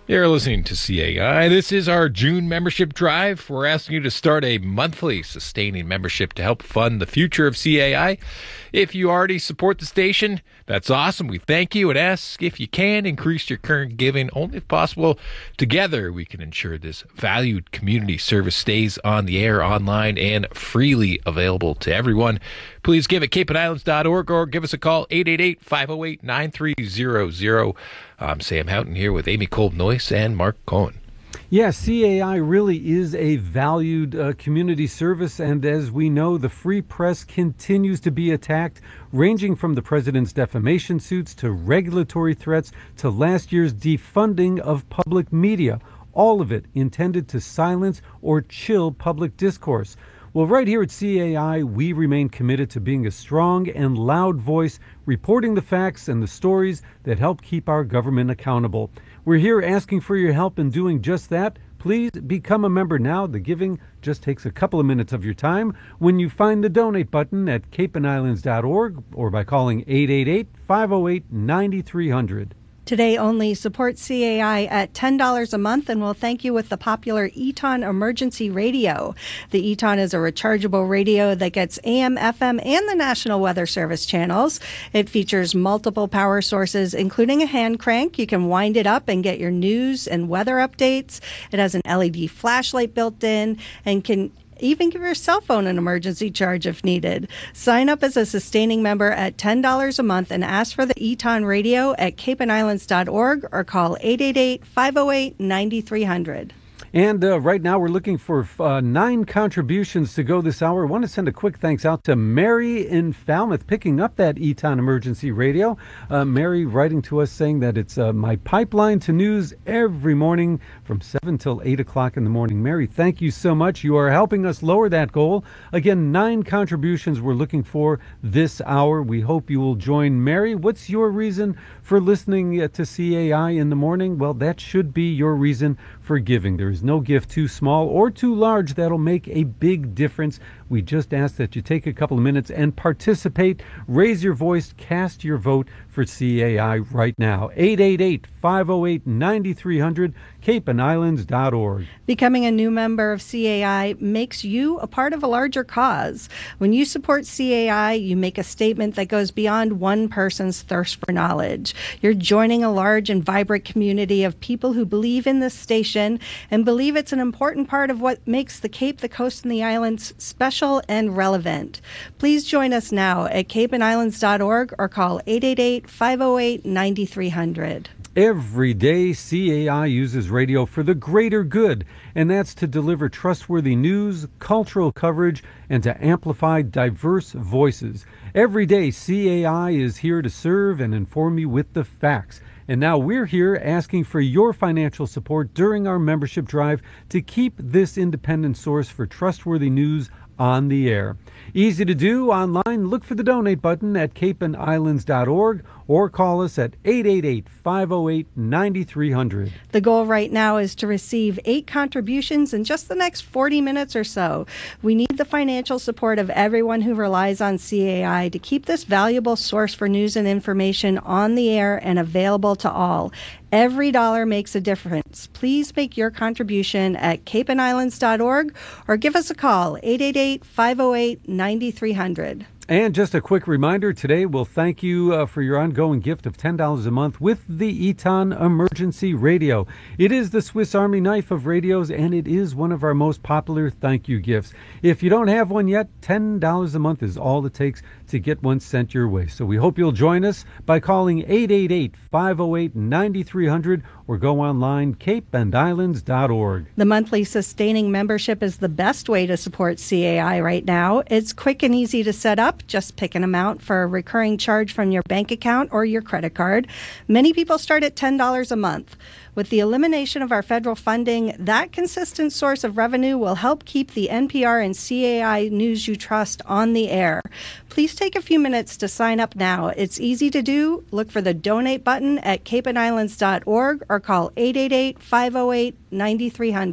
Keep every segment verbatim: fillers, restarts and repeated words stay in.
You're listening to C A I. This is our June membership drive. We're asking you to start a monthly sustaining membership to help fund the future of C A I. If you already support the station, that's awesome. We thank you and ask if you can increase your current giving, only if possible. Together, we can ensure this valued community service stays on the air, online, and freely available to everyone. Please give at cape and islands dot org or give us a call, eight eight eight, five oh eight, nine three zero zero. I'm Sam Houghton here with Amy Kolb-Noyce and Mark Cohen. Yeah, C A I really is a valued uh, community service, and as we know, the free press continues to be attacked, ranging from the president's defamation suits to regulatory threats to last year's defunding of public media, all of it intended to silence or chill public discourse. Well, right here at C A I, we remain committed to being a strong and loud voice, reporting the facts and the stories that help keep our government accountable. We're here asking for your help in doing just that. Please become a member now. The giving just takes a couple of minutes of your time when you find the donate button at cape and islands dot org or by calling eight eight eight, five oh eight, nine three hundred. Today only, support C A I at ten dollars a month, and we'll thank you with the popular Eton Emergency Radio. The Eton is a rechargeable radio that gets A M, F M, and the National Weather Service channels. It features multiple power sources, including a hand crank. You can wind it up and get your news and weather updates. It has an L E D flashlight built in and can even give your cell phone an emergency charge if needed. Sign up as a sustaining member at ten dollars a month and ask for the Eton Radio at cape and islands dot org or call eight eight eight, five oh eight, nine three hundred. And uh, right now we're looking for uh, nine contributions to go this hour. I want to send a quick thanks out to Mary in Falmouth picking up that Eton Emergency Radio. Uh, Mary writing to us saying that it's uh, my pipeline to news every morning from seven till eight o'clock in the morning. Mary, thank you so much. You are helping us lower that goal. Again, nine contributions we're looking for this hour. We hope you will join Mary. What's your reason for listening uh, to C A I in the morning? Well, that should be your reason for giving. There is no gift too small or too large that'll make a big difference. We just ask that you take a couple of minutes and participate, raise your voice, cast your vote for C A I right now. eight eight eight, five oh eight, nine three hundred, cape and islands dot org. Becoming a new member of C A I makes you a part of a larger cause. When you support C A I, you make a statement that goes beyond one person's thirst for knowledge. You're joining a large and vibrant community of people who believe in this station and believe it's an important part of what makes the Cape, the coast, and the islands special and relevant. Please join us now at cape and islands dot org or call eight eight eight, five oh eight, nine three hundred. Every day, C A I uses radio for the greater good, and that's to deliver trustworthy news, cultural coverage, and to amplify diverse voices. Every day, C A I is here to serve and inform you with the facts. And now we're here asking for your financial support during our membership drive to keep this independent source for trustworthy news on the air. Easy to do online. Look for the donate button at cape and islands dot org or call us at eight eight eight, five oh eight, nine three hundred. The goal right now is to receive eight contributions in just the next forty minutes or so. We need the financial support of everyone who relies on C A I to keep this valuable source for news and information on the air and available to all. Every dollar makes a difference. Please make your contribution at cape and islands dot org or give us a call, eight eight eight, five oh eight, nine three hundred. And just a quick reminder, today we'll thank you uh, for your ongoing gift of ten dollars a month with the Eton Emergency Radio. It is the Swiss Army knife of radios, and it is one of our most popular thank you gifts. If you don't have one yet, ten dollars a month is all it takes to get one sent your way. So we hope you'll join us by calling eight eight eight, five oh eight, nine three hundred or go online, cape and islands dot org. The monthly sustaining membership is the best way to support C A I right now. It's quick and easy to set up. Just pick an amount for a recurring charge from your bank account or your credit card. Many people start at ten dollars a month. With the elimination of our federal funding, that consistent source of revenue will help keep the N P R and C A I News you trust on the air. Please take a few minutes to sign up now. It's easy to do. Look for the donate button at cape and islands dot org or call eight eight eight, five oh eight, nine three hundred.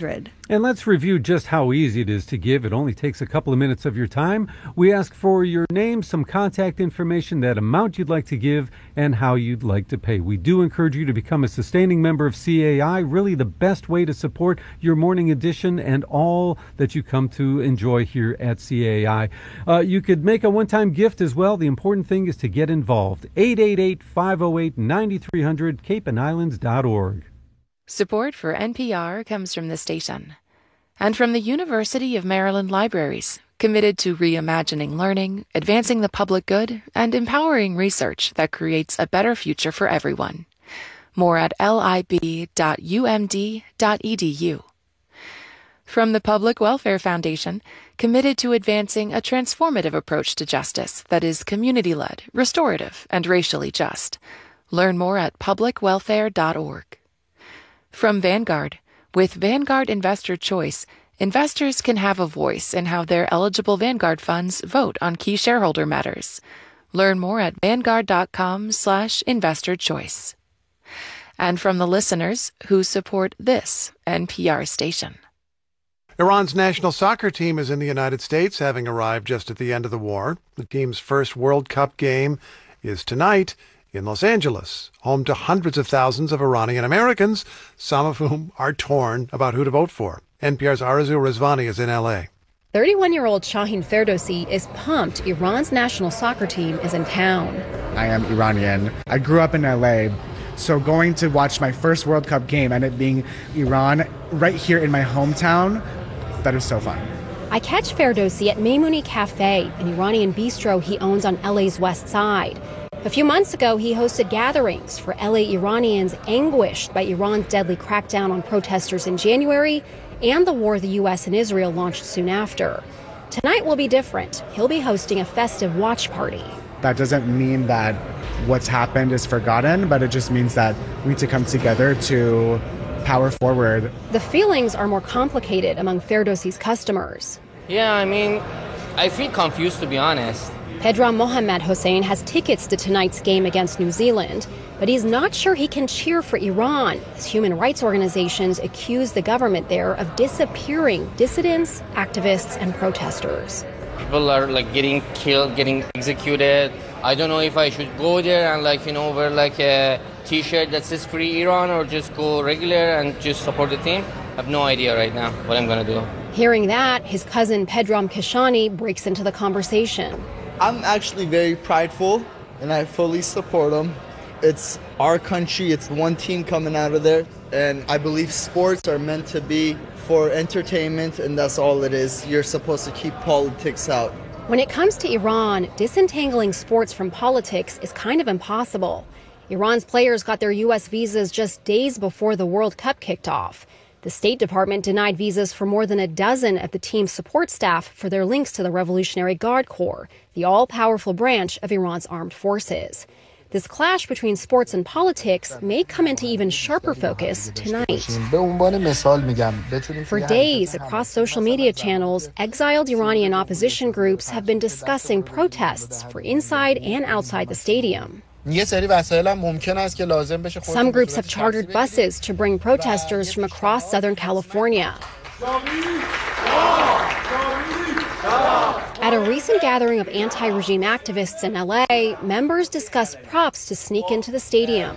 And let's review just how easy it is to give. It only takes a couple of minutes of your time. We ask for your name, some contact information, that amount you'd like to give, and how you'd like to pay. We do encourage you to become a sustaining member of C A I, really the best way to support your morning edition and all that you come to enjoy here at C A I. Uh, you could make a one-time gift as well. The important thing is to get involved. eight eight eight, five oh eight, nine three hundred, cape and islands dot org. Support for N P R comes from the station and from the University of Maryland Libraries, committed to reimagining learning, advancing the public good, and empowering research that creates a better future for everyone. More at lib dot u m d dot e d u. From the Public Welfare Foundation, committed to advancing a transformative approach to justice that is community-led, restorative, and racially just. Learn more at public welfare dot org. From Vanguard, with Vanguard Investor Choice, investors can have a voice in how their eligible Vanguard funds vote on key shareholder matters. Learn more at vanguard.com slash investor choice. And from the listeners who support this N P R station. Iran's national soccer team is in the United States, having arrived just at the end of the war. The team's first World Cup game is tonight in Los Angeles, home to hundreds of thousands of Iranian Americans, some of whom are torn about who to vote for. N P R's Arezou Rezvani is in L A. thirty-one-year-old Shaheen Ferdowsi is pumped Iran's national soccer team is in town. I am Iranian. I grew up in L A, so going to watch my first World Cup game and it being Iran right here in my hometown, that is so fun. I catch Ferdowsi at Maimouni Cafe, an Iranian bistro he owns on L A's west side. A few months ago, he hosted gatherings for L A Iranians anguished by Iran's deadly crackdown on protesters in January and the war the U S and Israel launched soon after. Tonight will be different. He'll be hosting a festive watch party. That doesn't mean that what's happened is forgotten, but it just means that we need to come together to power forward. The feelings are more complicated among Ferdowsi's customers. Yeah, I mean, I feel confused, to be honest. Pedram Mohammad Hossein has tickets to tonight's game against New Zealand, but he's not sure he can cheer for Iran, as human rights organizations accuse the government there of disappearing dissidents, activists, and protesters. People are like getting killed, getting executed. I don't know if I should go there and like, you know, wear like a t-shirt that says Free Iran or just go regular and just support the team. I have no idea right now what I'm going to do. Hearing that, his cousin Pedram Keshani breaks into the conversation. I'm actually very prideful, and I fully support them. It's our country, it's one team coming out of there, and I believe sports are meant to be for entertainment, and that's all it is. You're supposed to keep politics out. When it comes to Iran, disentangling sports from politics is kind of impossible. Iran's players got their U S visas just days before the World Cup kicked off. The State Department denied visas for more than a dozen of the team's support staff for their links to the Revolutionary Guard Corps, the all-powerful branch of Iran's armed forces. This clash between sports and politics may come into even sharper focus tonight. For days, across social media channels, exiled Iranian opposition groups have been discussing protests for inside and outside the stadium. Some groups have chartered buses to bring protesters from across Southern California. At a recent gathering of anti-regime activists in L A, members discussed props to sneak into the stadium.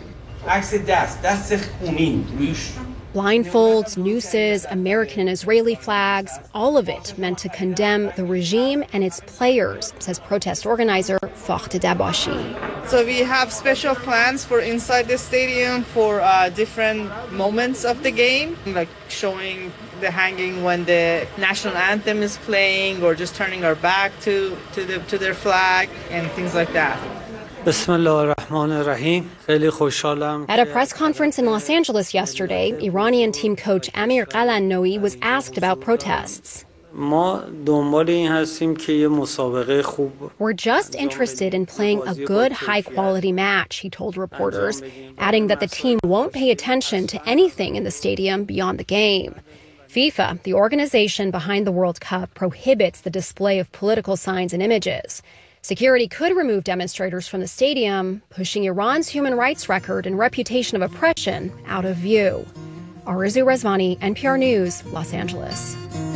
Blindfolds, nooses, American and Israeli flags, all of it meant to condemn the regime and its players, says protest organizer Fakht Dabashi. So we have special plans for inside the stadium for uh, different moments of the game, like showing the hanging when the national anthem is playing, or just turning our back to, to, the, to their flag and things like that. At a press conference in Los Angeles yesterday, Iranian team coach Amir Qalannoui was asked about protests. We're just interested in playing a good, high-quality match, he told reporters, adding that the team won't pay attention to anything in the stadium beyond the game. FIFA, the organization behind the World Cup, prohibits the display of political signs and images. Security could remove demonstrators from the stadium, pushing Iran's human rights record and reputation of oppression out of view. Arzu Rezvani, N P R News, Los Angeles.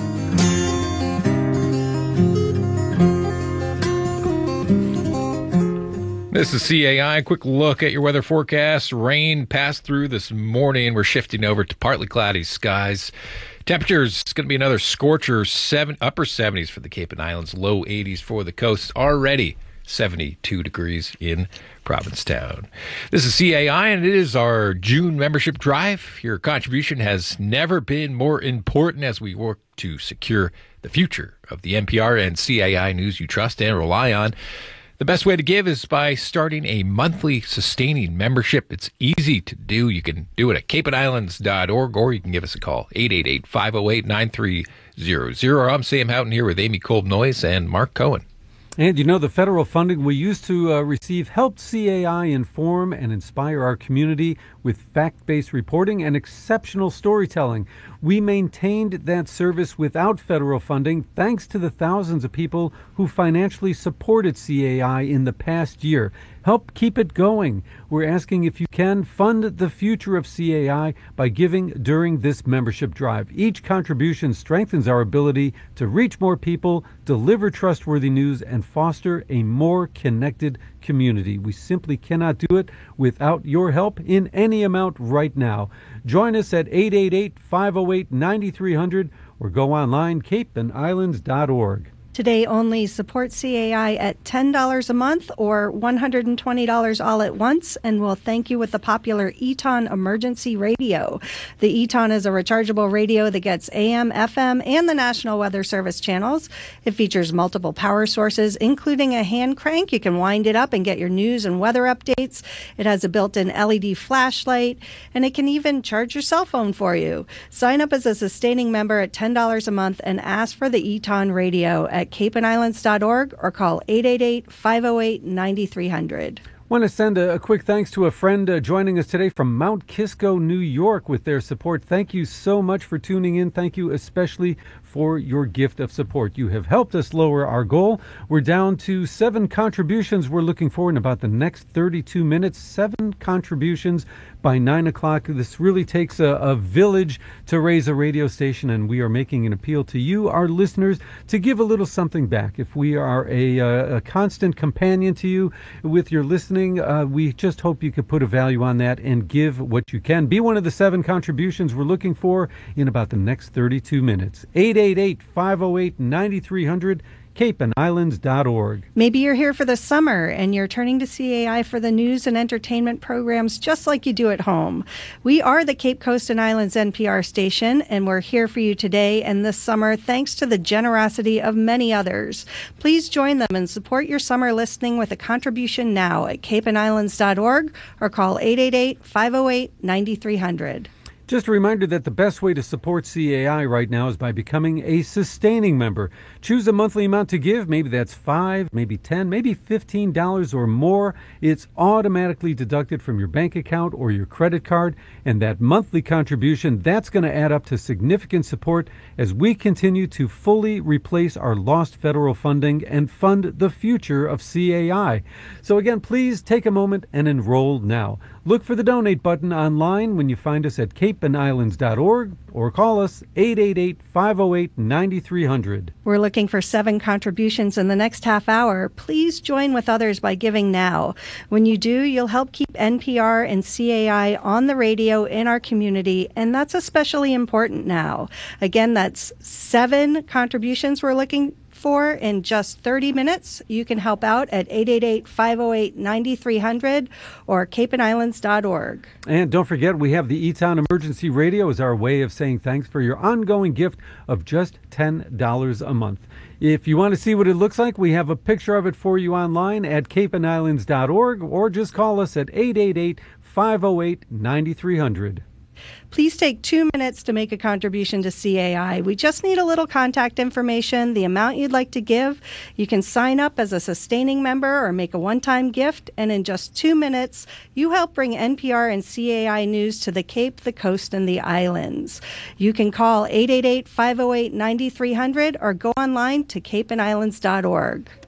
This is C A I. Quick look at your weather forecast. Rain passed through this morning. We're shifting over to partly cloudy skies. Temperatures, it's going to be another scorcher, seven upper seventies for the Cape and Islands, low eighties for the coast. Already seventy-two degrees in Provincetown. This is C A I, and it is our June membership drive. Your contribution has never been more important as we work to secure the future of the N P R and C A I news you trust and rely on. The best way to give is by starting a monthly sustaining membership. It's easy to do. You can do it at cape and islands dot org, or you can give us a call, eight eight eight, five oh eight, nine three zero zero. I'm Sam Houghton here with Amy Kolb-Noyes and Mark Cohen. And you know, the federal funding we used to uh, receive helped C A I inform and inspire our community with fact-based reporting and exceptional storytelling. We maintained that service without federal funding thanks to the thousands of people who financially supported C A I in the past year. Help keep it going. We're asking if you can fund the future of C A I by giving during this membership drive. Each contribution strengthens our ability to reach more people, deliver trustworthy news, and foster a more connected community. We simply cannot do it without your help in any amount right now. Join us at eight eight eight, five oh eight, nine three hundred or go online, cape and islands dot org. Today only, support C A I at ten dollars a month or one hundred twenty dollars all at once, and we'll thank you with the popular Eton Emergency Radio. The Eton is a rechargeable radio that gets A M, F M, and the National Weather Service channels. It features multiple power sources, including a hand crank. You can wind it up and get your news and weather updates. It has a built-in L E D flashlight, and it can even charge your cell phone for you. Sign up as a sustaining member at ten dollars a month and ask for the Eton Radio at cape and islands dot org or call eight eight eight, five oh eight, nine three hundred. Want to send a, a quick thanks to a friend uh, joining us today from Mount Kisco, New York, with their support. Thank you so much for tuning in. Thank you especially for your gift of support. You have helped us lower our goal. We're down to seven contributions we're looking for in about the next thirty-two minutes. Seven contributions by nine o'clock. This really takes a, a village to raise a radio station, and we are making an appeal to you, our listeners, to give a little something back. If we are a, a, a constant companion to you with your listening, uh, we just hope you could put a value on that and give what you can. Be one of the seven contributions we're looking for in about the next thirty-two minutes. eight eight eight, five oh eight, nine three hundred. cape and islands dot org. Maybe you're here for the summer and you're turning to C A I for the news and entertainment programs just like you do at home. We are the Cape Coast and Islands N P R station, and we're here for you today and this summer thanks to the generosity of many others. Please join them and support your summer listening with a contribution now at cape and islands dot org or call eight eight eight, five oh eight, nine three hundred. Just a reminder that the best way to support C A I right now is by becoming a sustaining member. Choose a monthly amount to give. Maybe that's five, maybe ten, maybe fifteen dollars or more. It's automatically deducted from your bank account or your credit card. And that monthly contribution, that's going to add up to significant support as we continue to fully replace our lost federal funding and fund the future of C A I. So again, please take a moment and enroll now. Look for the donate button online when you find us at cape and islands dot org or call us eight eight eight, five oh eight, nine three hundred. We're looking for seven contributions in the next half hour. Please join with others by giving now. When you do, you'll help keep N P R and C A I on the radio in our community, and that's especially important now. Again, that's seven contributions we're looking for in just thirty minutes. You can help out at eight eight eight, five oh eight, nine three hundred or cape and islands dot org. And don't forget, we have the Eton Emergency Radio as our way of saying thanks for your ongoing gift of just ten dollars a month. If you want to see what it looks like, we have a picture of it for you online at cape and islands dot org or just call us at eight eight eight, five oh eight, nine three hundred. Please take two minutes to make a contribution to C A I. We just need a little contact information, the amount you'd like to give. You can sign up as a sustaining member or make a one-time gift, and in just two minutes, you help bring N P R and C A I news to the Cape, the Coast, and the Islands. You can call eight eight eight, five oh eight, nine three hundred or go online to cape and islands dot org.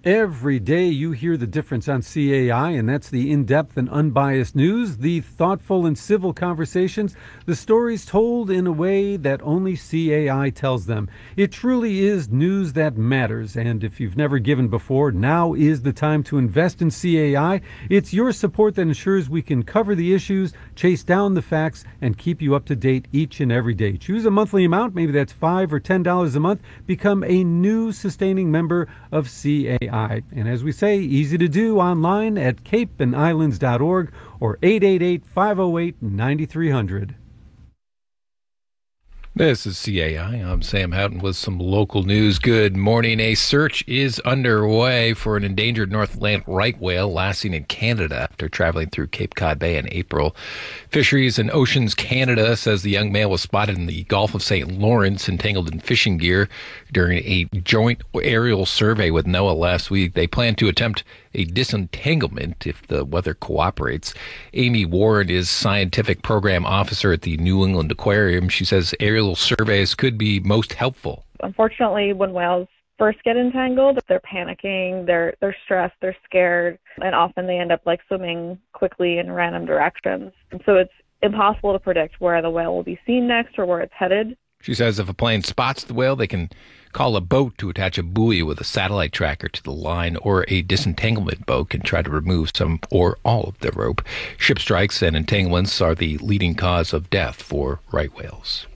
Every day you hear the difference on C A I, and that's the in-depth and unbiased news, the thoughtful and civil conversations, the stories told in a way that only C A I tells them. It truly is news that matters, and if you've never given before, now is the time to invest in C A I. It's your support that ensures we can cover the issues, chase down the facts, and keep you up to date each and every day. Choose a monthly amount, maybe that's five or ten dollars a month. Become a new sustaining member of C A I. And as we say, easy to do online at cape and islands dot org or eight eight eight, five oh eight, nine three hundred. This is C A I. I'm Sam Houghton with some local news. Good morning. A search is underway for an endangered North Atlantic right whale last seen in Canada after traveling through Cape Cod Bay in April. Fisheries and Oceans Canada says the young male was spotted in the Gulf of Saint Lawrence entangled in fishing gear during a joint aerial survey with NOAA last week. They plan to attempt a disentanglement if the weather cooperates. Amy Warren is scientific program officer at the New England Aquarium. She says aerial surveys could be most helpful. Unfortunately, when whales first get entangled, they're panicking, they're they're stressed, they're scared, and often they end up like swimming quickly in random directions. And so it's impossible to predict where the whale will be seen next or where it's headed. She says if a plane spots the whale, they can call a boat to attach a buoy with a satellite tracker to the line, or a disentanglement boat can try to remove some or all of the rope. Ship strikes and entanglements are the leading cause of death for right whales.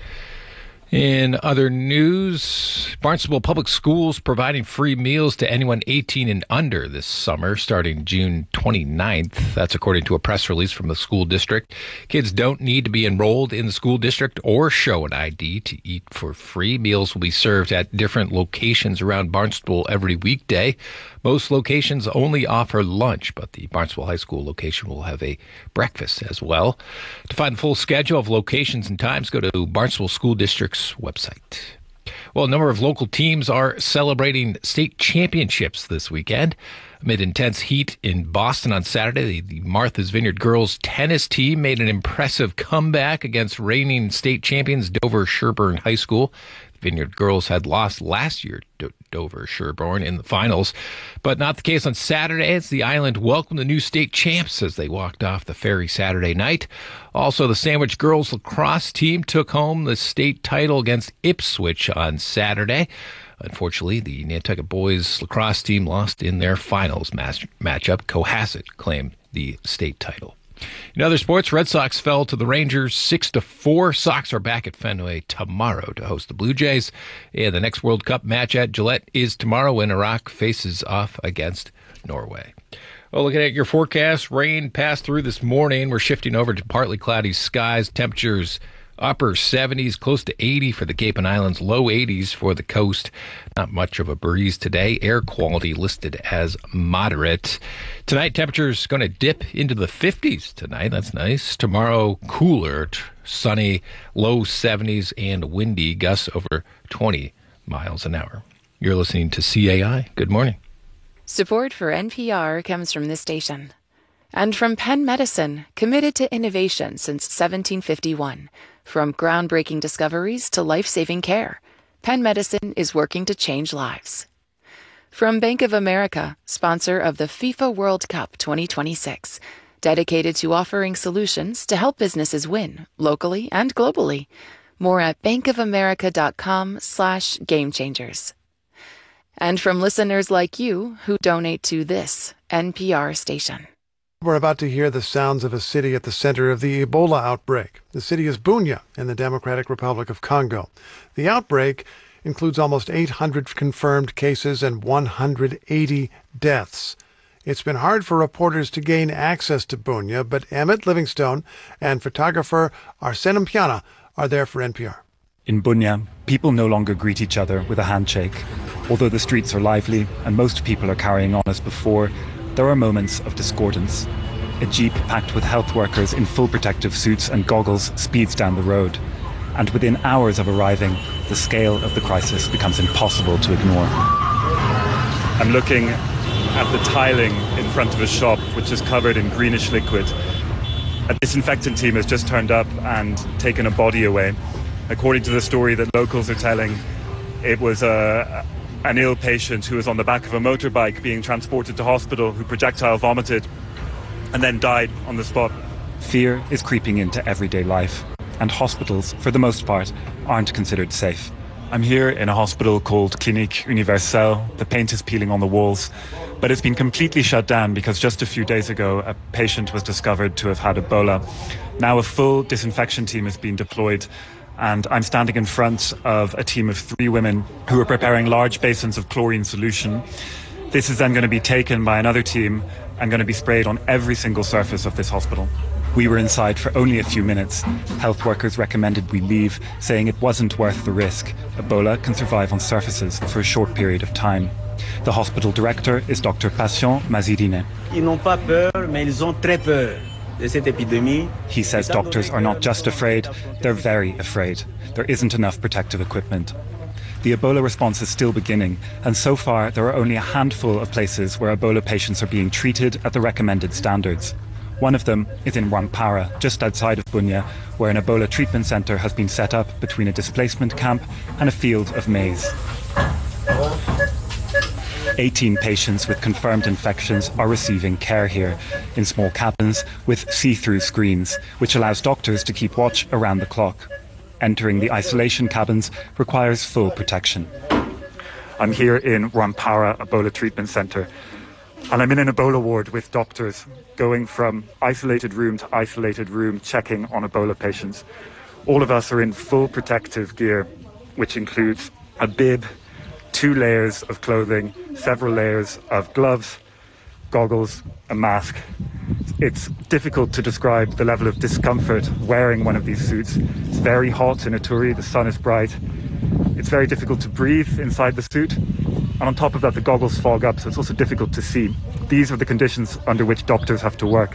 In other news, Barnstable Public Schools providing free meals to anyone eighteen and under this summer starting June twenty-ninth. That's according to a press release from the school district. Kids don't need to be enrolled in the school district or show an I D to eat for free. Meals will be served at different locations around Barnstable every weekday. Most locations only offer lunch, but the Barnstable High School location will have a breakfast as well. To find the full schedule of locations and times, go to Barnstable School District's website. Well, a number of local teams are celebrating state championships this weekend. Amid intense heat in Boston on Saturday, the Martha's Vineyard girls tennis team made an impressive comeback against reigning state champions Dover Sherborne High School. Vineyard girls had lost last year to Dover Sherborne in the finals, but not the case on Saturday as the island welcomed the new state champs as they walked off the ferry Saturday night. Also, the Sandwich girls lacrosse team took home the state title against Ipswich on Saturday. Unfortunately, the Nantucket boys lacrosse team lost in their finals match- matchup. Cohasset claimed the state title. In other sports, Red Sox fell to the Rangers six to four. Sox are back at Fenway tomorrow to host the Blue Jays. And the next World Cup match at Gillette is tomorrow when Iraq faces off against Norway. Well, looking at your forecast, rain passed through this morning. We're shifting over to partly cloudy skies. Temperatures upper seventies, close to eighty for the Cape and Islands, low eighties for the coast. Not much of a breeze today. Air quality listed as moderate. Tonight, temperatures going to dip into the fifties tonight. That's nice. Tomorrow, cooler, sunny, low seventies, and windy, gusts over twenty miles an hour. You're listening to C A I. Good morning. Support for N P R comes from this station. And from Penn Medicine, committed to innovation since seventeen fifty-one. From groundbreaking discoveries to life-saving care, Penn Medicine is working to change lives. From Bank of America, sponsor of the FIFA World Cup twenty twenty-six, dedicated to offering solutions to help businesses win, locally and globally. More at bankofamerica.com slash game changers. And from listeners like you who donate to this N P R station. We're about to hear the sounds of a city at the center of the Ebola outbreak. The city is Bunia in the Democratic Republic of Congo. The outbreak includes almost eight hundred confirmed cases and one hundred eighty deaths. It's been hard for reporters to gain access to Bunia, but Emmett Livingstone and photographer Arsene Mpiana are there for N P R. In Bunia, people no longer greet each other with a handshake. Although the streets are lively and most people are carrying on as before, there are moments of discordance. A jeep packed with health workers in full protective suits and goggles speeds down the road. And within hours of arriving, the scale of the crisis becomes impossible to ignore. I'm looking at the tiling in front of a shop which is covered in greenish liquid. A disinfectant team has just turned up and taken a body away. According to the story that locals are telling, it was a an ill patient who was on the back of a motorbike being transported to hospital, who projectile vomited and then died on the spot. Fear is creeping into everyday life, and hospitals, for the most part, aren't considered safe. I'm here in a hospital called Clinique Universelle. The paint is peeling on the walls, but it's been completely shut down because just a few days ago a patient was discovered to have had Ebola. Now a full disinfection team has been deployed, and I'm standing in front of a team of three women who are preparing large basins of chlorine solution. This is then going to be taken by another team and going to be sprayed on every single surface of this hospital. We were inside for only a few minutes. Health workers recommended we leave, saying it wasn't worth the risk. Ebola can survive on surfaces for a short period of time. The hospital director is Doctor Patient Mazirine. Ils n'ont pas peur, mais ils ont très peur de cette épidémie. He says doctors are not just afraid, they're very afraid. There isn't enough protective equipment. The Ebola response is still beginning, and so far there are only a handful of places where Ebola patients are being treated at the recommended standards. One of them is in Rwampara, just outside of Bunia, where an Ebola treatment centre has been set up between a displacement camp and a field of maize. eighteen patients with confirmed infections are receiving care here, in small cabins with see-through screens, which allows doctors to keep watch around the clock. Entering the isolation cabins requires full protection. I'm here in Rwampara Ebola Treatment Centre, and I'm in an Ebola ward with doctors going from isolated room to isolated room checking on Ebola patients. All of us are in full protective gear, which includes a bib, two layers of clothing, several layers of gloves, goggles, a mask. It's difficult to describe the level of discomfort wearing one of these suits. It's very hot in Ituri, the sun is bright. It's very difficult to breathe inside the suit. And on top of that, the goggles fog up, so it's also difficult to see. These are the conditions under which doctors have to work.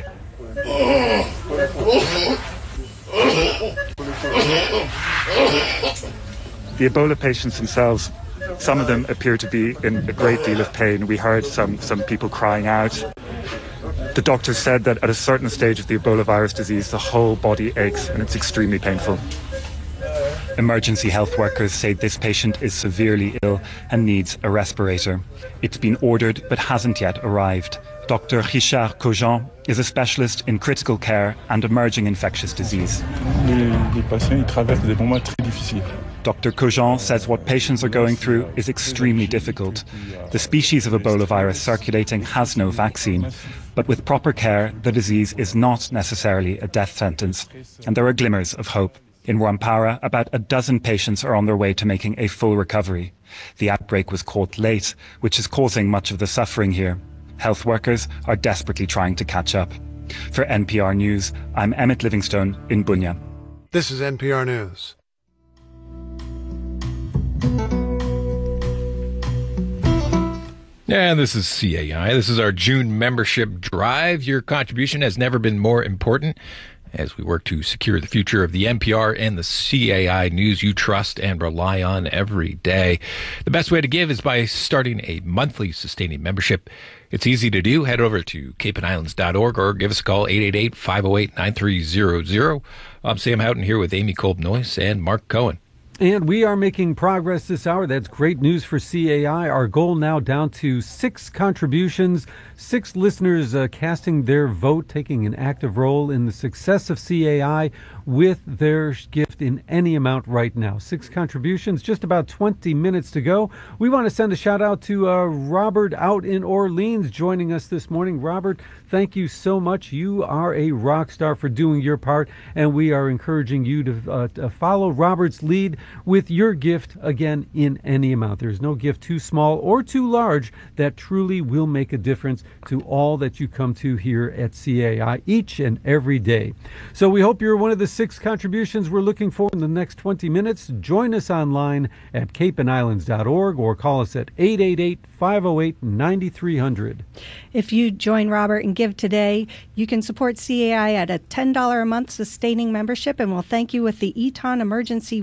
The Ebola patients themselves, some of them appear to be in a great deal of pain. We heard some, some people crying out. The doctors said that at a certain stage of the Ebola virus disease, the whole body aches and it's extremely painful. Emergency health workers say this patient is severely ill and needs a respirator. It's been ordered but hasn't yet arrived. Doctor Richard Cogent is a specialist in critical care and emerging infectious disease. Doctor Cogent says what patients are going through is extremely difficult. The species of Ebola virus circulating has no vaccine, but with proper care, the disease is not necessarily a death sentence, and there are glimmers of hope. In Rwampara, about a dozen patients are on their way to making a full recovery. The outbreak was caught late, which is causing much of the suffering here. Health workers are desperately trying to catch up. For N P R News, I'm Emmett Livingstone in Bunia. This is N P R News. And this is C A I. This is our June membership drive. Your contribution has never been more important as we work to secure the future of the N P R and the C A I news you trust and rely on every day. The best way to give is by starting a monthly sustaining membership. It's easy to do. Head over to cape and islands dot org or give us a call, eight eight eight, five oh eight, nine three zero zero. I'm Sam Houghton here with Amy Kolb-Noyce and Mark Cohen. And we are making progress this hour. That's great news for C A I. Our goal now down to six contributions, six listeners uh, casting their vote, taking an active role in the success of C A I with their gift in any amount right now. Six contributions, just about twenty minutes to go. We want to send a shout out to uh, Robert out in Orleans joining us this morning. Robert, thank you so much. You are a rock star for doing your part, and we are encouraging you to, uh, to follow Robert's lead with your gift, again, in any amount. There's no gift too small or too large that truly will make a difference to all that you come to here at C A I each and every day. So we hope you're one of the six contributions we're looking for in the next twenty minutes. Join us online at cape and islands dot org or call us at eight eight eight, five oh eight, nine three zero zero. If you join Robert and give today, you can support C A I at a ten dollars a month sustaining membership, and we'll thank you with the Eton Emergency Radio.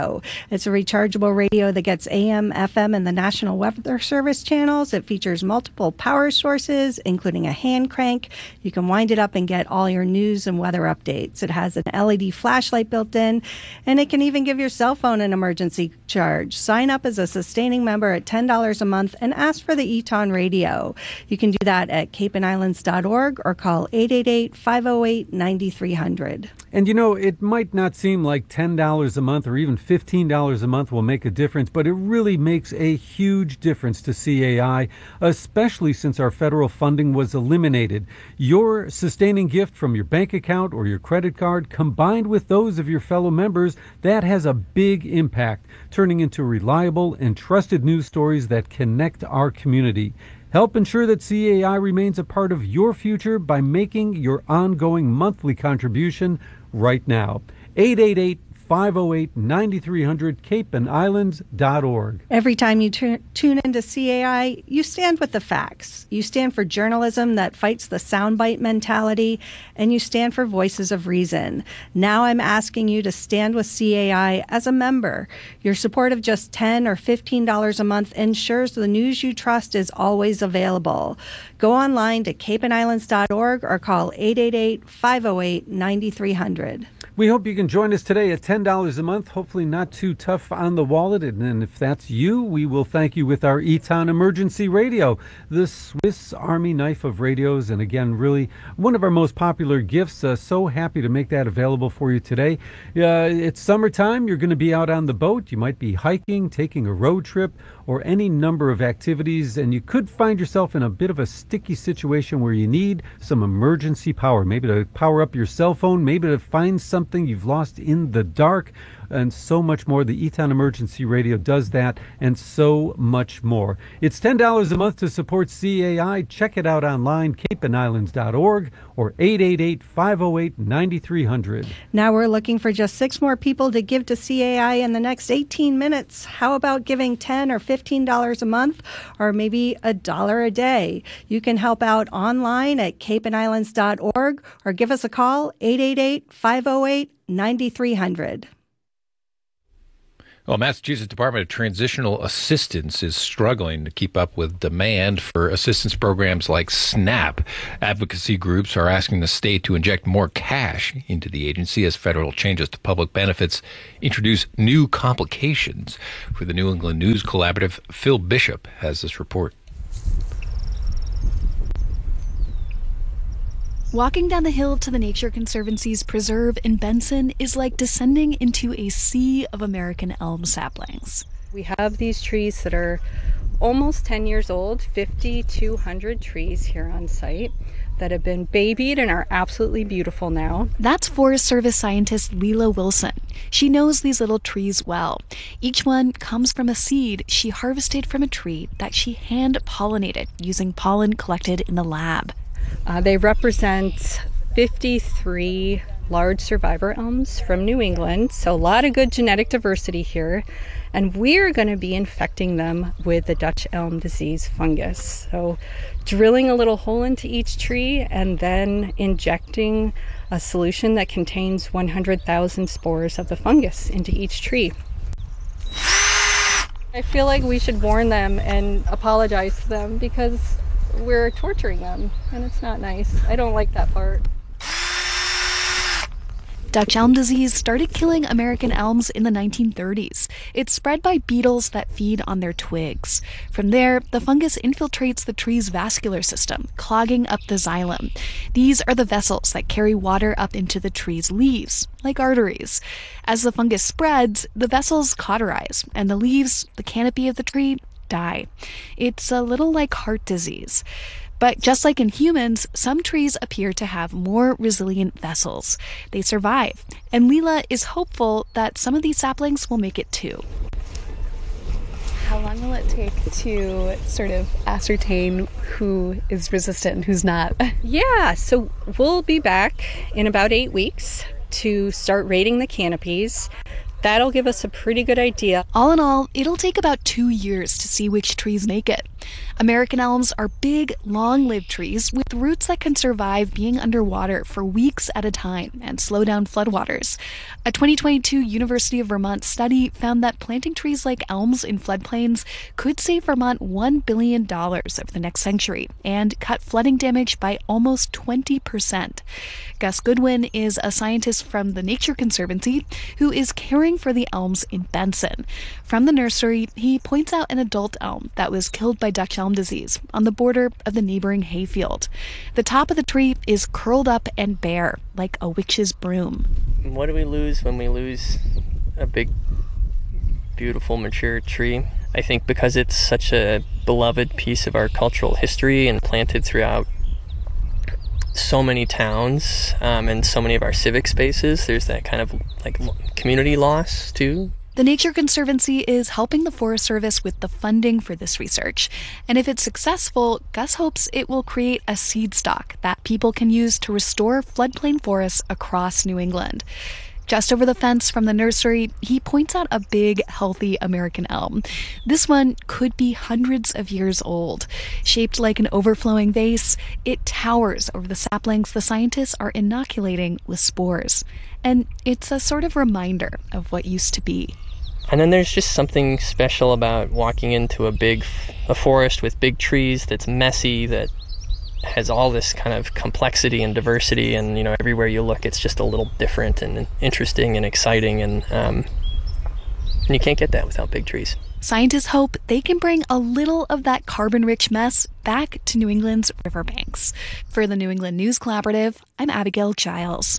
Radio. It's a rechargeable radio that gets A M, F M, and the National Weather Service channels. It features multiple power sources, including a hand crank. You can wind it up and get all your news and weather updates. It has an L E D flashlight built in, and it can even give your cell phone an emergency charge. Sign up as a sustaining member at ten dollars a month and ask for the Eton Radio. You can do that at cape and islands dot org or call eight eight eight, five oh eight, nine three hundred. And you know, it might not seem like ten dollars a month or even fifteen dollars a month will make a difference, but it really makes a huge difference to C A I, especially since our federal funding was eliminated. Your sustaining gift from your bank account or your credit card, combined with those of your fellow members, that has a big impact, turning into reliable and trusted news stories that connect our community. Help ensure that C A I remains a part of your future by making your ongoing monthly contribution right now. eight eight eight, five oh eight, nine three hundred, cape and islands dot org. Every time you tu- tune into C A I, you stand with the facts. You stand for journalism that fights the soundbite mentality, and you stand for voices of reason. Now I'm asking you to stand with C A I as a member. Your support of just ten dollars or fifteen dollars a month ensures the news you trust is always available. Go online to cape and islands dot org or call eight eight eight, five oh eight, nine three hundred. We hope you can join us today at ten dollars a month, hopefully not too tough on the wallet. And if that's you, we will thank you with our Eton Emergency Radio, the Swiss Army knife of radios. And again, really one of our most popular gifts. Uh, so happy to make that available for you today. Uh, it's summertime. You're going to be out on the boat. You might be hiking, taking a road trip, or any number of activities. And you could find yourself in a bit of a sticky situation where you need some emergency power, maybe to power up your cell phone, maybe to find something you've lost in the dark, and so much more. The Eton Emergency Radio does that and so much more. It's ten dollars a month to support C A I. Check it out online, cape and islands dot org or eight eight eight, five oh eight, nine three hundred. Now we're looking for just six more people to give to C A I in the next eighteen minutes. How about giving ten dollars or fifteen dollars a month, or maybe a dollar a day? You can help out online at cape and islands dot org or give us a call, eight eight eight, five oh eight, nine three hundred. Well, Massachusetts Department of Transitional Assistance is struggling to keep up with demand for assistance programs like SNAP. Advocacy groups are asking the state to inject more cash into the agency as federal changes to public benefits introduce new complications. For the New England News Collaborative, Phil Bishop has this report. Walking down the hill to the Nature Conservancy's preserve in Benson is like descending into a sea of American elm saplings. We have these trees that are almost ten years old, five thousand two hundred trees here on site that have been babied and are absolutely beautiful now. That's Forest Service scientist Leela Wilson. She knows these little trees well. Each one comes from a seed she harvested from a tree that she hand-pollinated using pollen collected in the lab. Uh, they represent fifty-three large survivor elms from New England, so a lot of good genetic diversity here, and we're going to be infecting them with the Dutch elm disease fungus. So drilling a little hole into each tree and then injecting a solution that contains one hundred thousand spores of the fungus into each tree. I feel like we should warn them and apologize to them because we're torturing them, and it's not nice. I don't like that part. Dutch elm disease started killing American elms in the nineteen thirties. It's spread by beetles that feed on their twigs. From there, the fungus infiltrates the tree's vascular system, clogging up the xylem. These are the vessels that carry water up into the tree's leaves, like arteries. As the fungus spreads, the vessels cauterize, and the leaves, the canopy of the tree, die. It's a little like heart disease. But just like in humans, some trees appear to have more resilient vessels. They survive, and Leela is hopeful that some of these saplings will make it too. How long will it take to sort of ascertain who is resistant and who's not? Yeah, so we'll be back in about eight weeks to start rating the canopies. that'll give us a pretty good idea. All in all, it'll take about two years to see which trees make it. American elms are big, long-lived trees with roots that can survive being underwater for weeks at a time and slow down floodwaters. A twenty twenty-two University of Vermont study found that planting trees like elms in floodplains could save Vermont one billion dollars over the next century and cut flooding damage by almost twenty percent. Gus Goodwin is a scientist from the Nature Conservancy who is caring for the elms in Benson. From the nursery, he points out an adult elm that was killed by Dutch elm disease on the border of the neighboring hayfield. The top of the tree is curled up and bare, like a witch's broom. What do we lose when we lose a big, beautiful, mature tree? I think because it's such a beloved piece of our cultural history and planted throughout so many towns um, and so many of our civic spaces, there's that kind of like community loss too. The Nature Conservancy is helping the Forest Service with the funding for this research. And if it's successful, Gus hopes it will create a seed stock that people can use to restore floodplain forests across New England. Just over the fence from the nursery, he points out a big, healthy American elm. This one could be hundreds of years old. Shaped like an overflowing vase, it towers over the saplings the scientists are inoculating with spores. And it's a sort of reminder of what used to be. And then there's just something special about walking into a big a forest with big trees that's messy, that has all this kind of complexity and diversity, and you know, everywhere you look it's just a little different and interesting and exciting, and um, and you can't get that without big trees. Scientists hope they can bring a little of that carbon-rich mess back to New England's riverbanks. For the New England News Collaborative, I'm Abigail Giles.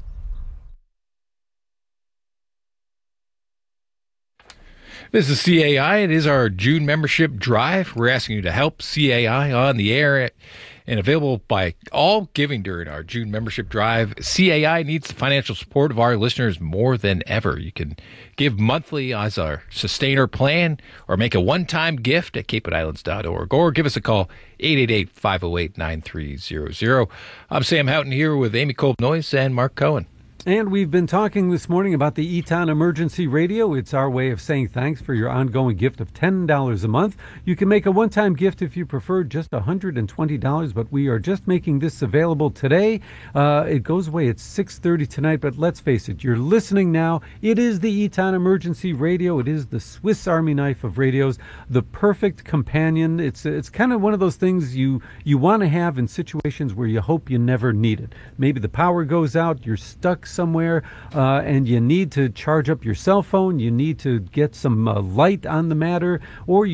This is C A I. It is our June membership drive. We're asking you to help C A I on the air and available by all giving during our June membership drive. C A I needs the financial support of our listeners more than ever. You can give monthly as our sustainer plan or make a one-time gift at cape islands dot org or give us a call, eight eight eight, five oh eight, nine three zero zero. I'm Sam Houghton here with Amy Kolb-Noyes and Mark Cohen. And we've been talking this morning about the Eton Emergency Radio. It's our way of saying thanks for your ongoing gift of ten dollars a month. You can make a one-time gift if you prefer, just one hundred twenty dollars, but we are just making this available today. Uh, it goes away at six thirty tonight, but let's face it, you're listening now. It is the Eton Emergency Radio. It is the Swiss Army knife of radios, the perfect companion. It's it's kind of one of those things you, you want to have in situations where you hope you never need it. Maybe the power goes out, you're stuck somewhere, uh, and you need to charge up your cell phone, you need to get some uh, light on the matter, or you